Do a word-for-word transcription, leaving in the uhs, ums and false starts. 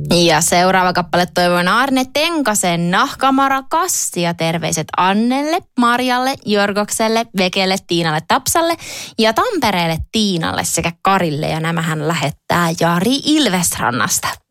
Ja seuraava kappale toivon Arne Tenkasen Nahkamara Kassi ja terveiset Annelle, Marjalle, Jorgokselle, Vekelle, Tiinalle, Tapsalle ja Tampereelle Tiinalle sekä Karille. Ja nämähän lähettää Jari Ilvesrannasta.